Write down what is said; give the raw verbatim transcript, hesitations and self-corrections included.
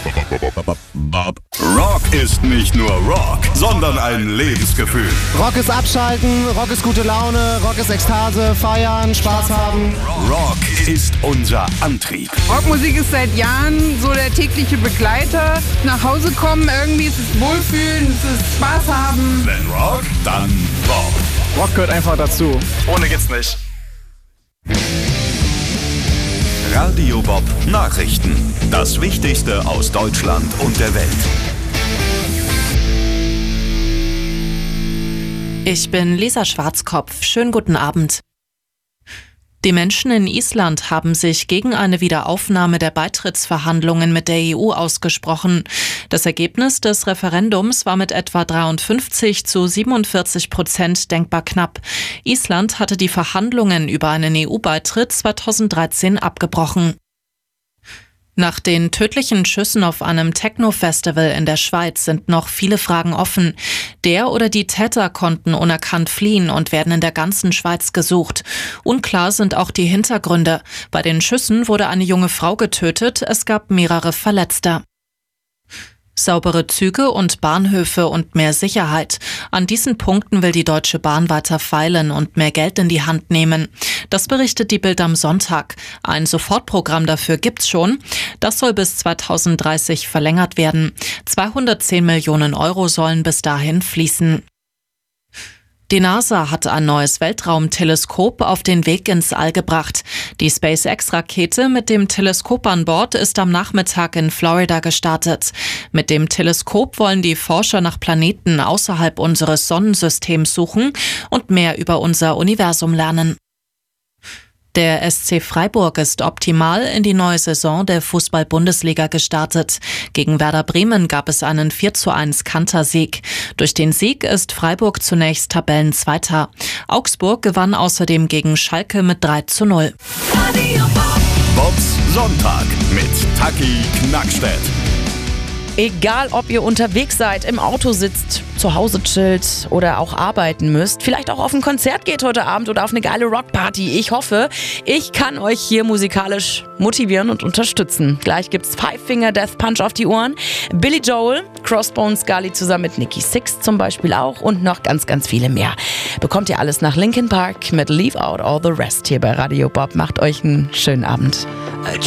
Rock ist nicht nur Rock, sondern ein Lebensgefühl. Rock ist Abschalten, Rock ist gute Laune, Rock ist Ekstase, feiern, Spaß haben. Rock ist unser Antrieb. Rockmusik ist seit Jahren so der tägliche Begleiter. Nach Hause kommen, irgendwie ist es Wohlfühlen, es ist Spaß haben. Wenn Rock, dann Rock. Rock gehört einfach dazu. Ohne geht's nicht. Radio Bob Nachrichten. Das Wichtigste aus Deutschland und der Welt. Ich bin Lisa Schwarzkopf. Schönen guten Abend. Die Menschen in Island haben sich gegen eine Wiederaufnahme der Beitrittsverhandlungen mit der E U ausgesprochen. Das Ergebnis des Referendums war mit etwa dreiundfünfzig zu siebenundvierzig Prozent denkbar knapp. Island hatte die Verhandlungen über einen E U-Beitritt zweitausenddreizehn abgebrochen. Nach den tödlichen Schüssen auf einem Techno-Festival in der Schweiz sind noch viele Fragen offen. Der oder die Täter konnten unerkannt fliehen und werden in der ganzen Schweiz gesucht. Unklar sind auch die Hintergründe. Bei den Schüssen wurde eine junge Frau getötet, es gab mehrere Verletzte. Saubere Züge und Bahnhöfe und mehr Sicherheit. An diesen Punkten will die Deutsche Bahn weiter feilen und mehr Geld in die Hand nehmen. Das berichtet die Bild am Sonntag. Ein Sofortprogramm dafür gibt's schon. Das soll bis zweitausenddreißig verlängert werden. zweihundertzehn Millionen Euro sollen bis dahin fließen. Die NASA hat ein neues Weltraumteleskop auf den Weg ins All gebracht. Die SpaceX-Rakete mit dem Teleskop an Bord ist am Nachmittag in Florida gestartet. Mit dem Teleskop wollen die Forscher nach Planeten außerhalb unseres Sonnensystems suchen und mehr über unser Universum lernen. Der S C Freiburg ist optimal in die neue Saison der Fußball-Bundesliga gestartet. Gegen Werder Bremen gab es einen vier zu eins Kantersieg. Durch den Sieg ist Freiburg zunächst Tabellenzweiter. Augsburg gewann außerdem gegen Schalke mit drei zu null. Bobs Sonntag mit Taki Knackstedt. Egal, ob ihr unterwegs seid, im Auto sitzt, zu Hause chillt oder auch arbeiten müsst, vielleicht auch auf ein Konzert geht heute Abend oder auf eine geile Rockparty. Ich hoffe, ich kann euch hier musikalisch motivieren und unterstützen. Gleich gibt's Five Finger Death Punch auf die Ohren, Billy Joel, Crossbones Scully zusammen mit Nikki Sixx zum Beispiel auch und noch ganz, ganz viele mehr. Bekommt ihr alles nach Linkin Park mit Leave Out All the Rest hier bei Radio Bob. Macht euch einen schönen Abend.